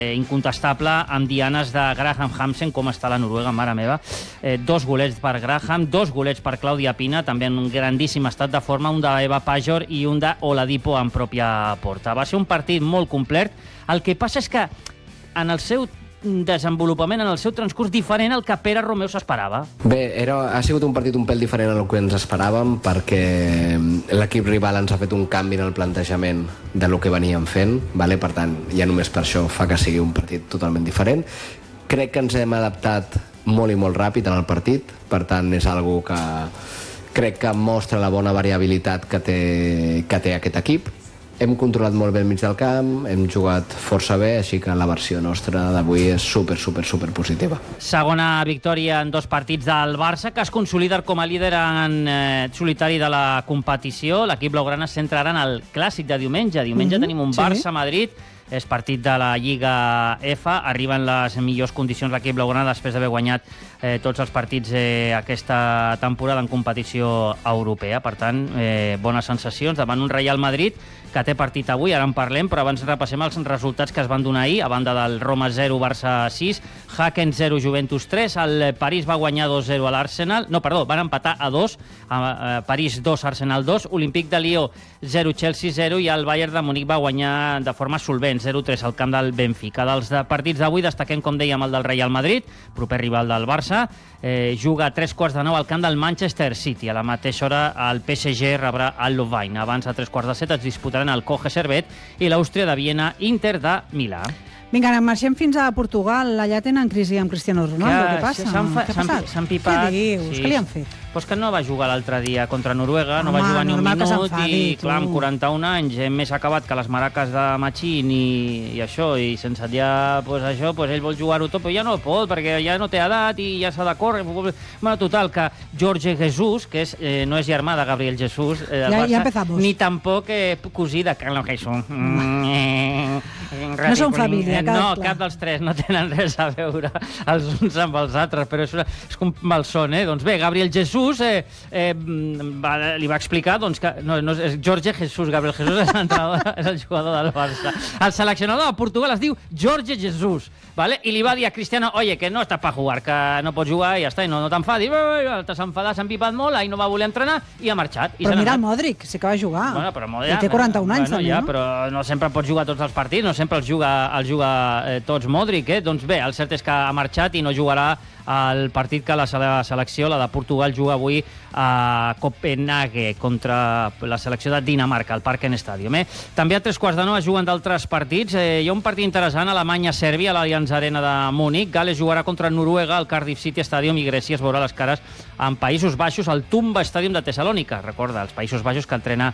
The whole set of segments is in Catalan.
incontestable, amb dianes de Graham Hansen, com està la Noruega, mare meva. 2 golets per Graham, 2 golets per Clàudia Pina, també en un grandíssim estat de forma, un d'Eva Pajor i un d'Oladipo en pròpia porta. Va ser un partit molt complet. El que passa és que en el seu desenvolupament, en el seu transcurs diferent al que Pere Romeu s'esperava. Bé, ha sigut un partit un pèl diferent al que ens esperàvem, perquè l'equip rival ens ha fet un canvi en el plantejament de lo que veníem fent, vale? Per tant, ja només per això fa que sigui un partit totalment diferent. Crec que ens hem adaptat molt i molt ràpid en el partit, per tant és algo que crec que mostra la bona variabilitat que té aquest equip. Hem controlat molt bé el mig del camp, hem jugat força bé, així que la versió nostra d'avui és super positiva. Segona victòria en 2 partits del Barça, que es consolida com a líder en solitari de la competició. L'equip blaugrana es centrarà en el clàssic de diumenge. Diumenge tenim un Barça-Madrid, és partit de la Lliga F, arriben les millors condicions l'equip blaugrana després d'haver guanyat tots els partits aquesta temporada en competició europea. Per tant, bones sensacions davant un Real Madrid que té partit avui, ara en parlem, però abans repassem els resultats que es van donar ahir, a banda del Roma 0, Barça 6, Haken 0, Juventus 3, el París va guanyar 2-0 a l'Arsenal, van empatar a 2, París 2, Arsenal 2, Olímpic de Lió 0, Chelsea 0, i el Bayern de Munic va guanyar de forma solvent, 0-3 al camp del Benfica. Dels partits d'avui destaquem, com dèiem, el del Real Madrid, proper rival del Barça, juga a 8:45 al camp del Manchester City. A la mateixa hora el PSG rebrà el Louvain. Abans, a 7:15, es disputaran el Koche Servet i l'Àustria de Viena, Inter de Milà. Vinga, marxem fins a Portugal. Allà tenen crisi amb Cristiano Ronaldo. Què passa? Què ha passat? S'han pipat. Què dius? Què li han fet? Pues que no va jugar l'altre dia contra Noruega, no va jugar ni un minut i, clar, amb 41 anys hem més acabat que les maraques de Machín i això, i sense dir pues això, pues ell vol jugar-ho tot, però ja no pot, perquè ja no té edat i ja s'ha de córrer. Bueno, total, que Jorge Jesus, que no és germà de Gabriel Jesús, Barça, ni tampoc cosí de Carlos Jesús. No són família, no, cap dels tres no tenen res a veure els uns amb els altres, però és com malson, Doncs bé, Gabriel Jesús li va explicar que no és Jorge Jesús, Gabriel Jesús és el jugador del Barça. El seleccionador de Portugal es diu Jorge Jesús, i li va dir a Cristiano, oye, que no està per jugar, que no pots jugar i ja està, i no t'enfadis. S'ha enfadat, s'ha empipat molt, ahir no va voler entrenar i ha marxat. Però mira el Modric, sí que va jugar. I té 41 anys també, no? Però no sempre pot jugar tots els partits, no sempre els juga tots Modric. Doncs bé, el cert és que ha marxat i no jugarà el partit que la selecció, la de Portugal, juga avui a Copenhague contra la selecció de Dinamarca, al Parken Stadium. També a 8:15 es juguen d'altres partits. Hi ha un partit interessant, Alemanya-Sèrbia, a l'Allianz Arena de Múnich. Gales jugarà contra Noruega al Cardiff City Stadium i Grècia es veurà les cares en Països Baixos al Tumba Stadium de Tessalònica. Recorda, els Països Baixos que entrena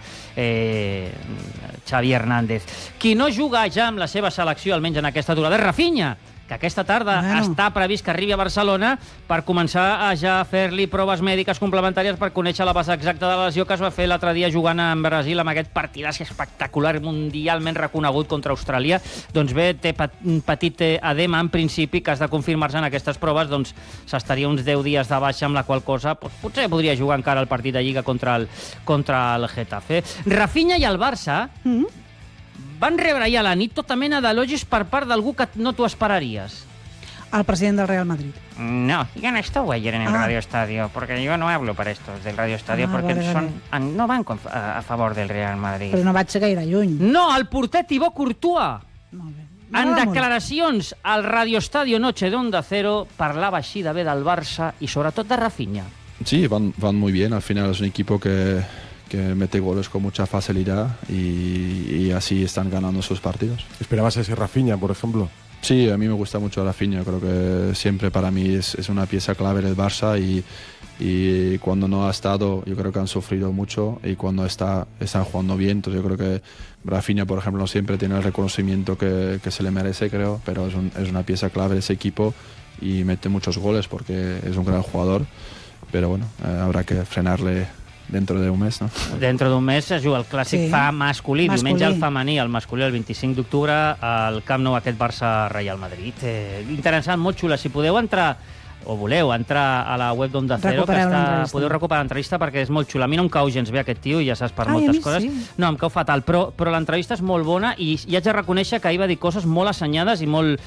Xavi Hernández. Qui no juga ja amb la seva selecció, almenys en aquesta aturada, és Rafinha, que aquesta tarda està previst que arribi a Barcelona per començar a ja fer-li proves mèdiques complementàries per conèixer la base exacta de la lesió que es va fer l'altre dia jugant en Brasil amb aquest partidàs espectacular mundialment reconegut contra Austràlia. Doncs bé, té un petit edema en principi que has de confirmar-se en aquestes proves, doncs s'estaria uns 10 dies de baixa, amb la qual cosa potser podria jugar encara el partit de Lliga contra el Getafe. Rafinha i el Barça van rebre ja a la nit tota mena d'elogis per part d'algú que no t'ho esperaries. El president del Real Madrid. No, ya no estuvo ayer en el Radio Estadio, porque yo no hablo para estos del Radio Estadio, porque no van a favor del Real Madrid. Però no vaig ser gaire lluny. No, el porter Thibaut Courtois. Molt bé. En declaracions al Radio Estadio Noche de Onda Cero parlava així de bé del Barça i sobretot de Rafinha. Sí, van muy bien. Al final es un equipo que mete goles con mucha facilidad y así están ganando sus partidos. ¿Esperabas ese Rafinha, por ejemplo? Sí, a mí me gusta mucho Rafinha. Creo que siempre para mí es una pieza clave del Barça y cuando no ha estado, yo creo que han sufrido mucho, y cuando están jugando bien. Entonces yo creo que Rafinha, por ejemplo, siempre tiene el reconocimiento que se le merece, creo, pero es una pieza clave de ese equipo y mete muchos goles porque es un gran jugador. Pero bueno, habrá que frenarle dentro d'un mes, no? Dentro d'un mes es juga el clàssic masculí. Diumenge el femení, el masculí el 25 d'octubre al Camp Nou, aquest Barça-Real Madrid. Interessant, molt xula. Si podeu entrar o voleu entrar a la web d'Onda Cero, que podeu recuperar l'entrevista perquè és molt xula. A mi no em cau gens bé aquest tio, ja saps, per moltes coses. Sí. No, em cau fatal, però l'entrevista és molt bona i haig de reconèixer que ahir va dir coses molt assenyades i molt